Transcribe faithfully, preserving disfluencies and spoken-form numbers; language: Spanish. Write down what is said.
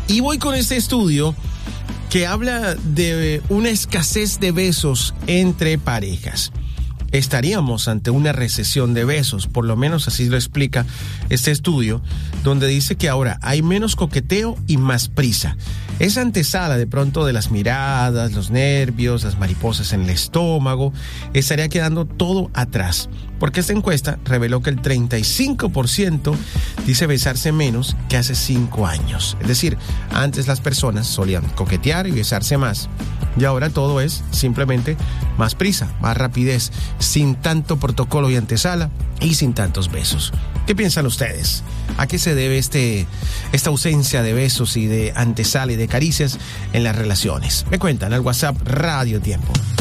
Y voy con este estudio que habla de una escasez de besos entre parejas. Estaríamos ante una recesión de besos, por lo menos así lo explica este estudio, donde dice que ahora hay menos coqueteo y más prisa. Esa antesala de pronto de las miradas, los nervios, las mariposas en el estómago, estaría quedando todo atrás, porque esta encuesta reveló que el treinta y cinco por ciento dice besarse menos que hace cinco años. Es decir, antes las personas solían coquetear y besarse más, y ahora todo es simplemente más prisa, más rapidez, sin tanto protocolo y antesala y sin tantos besos. ¿Qué piensan ustedes? ¿A qué se debe este, esta ausencia de besos y de antesala y de caricias en las relaciones? Me cuentan al WhatsApp Radio Tiempo.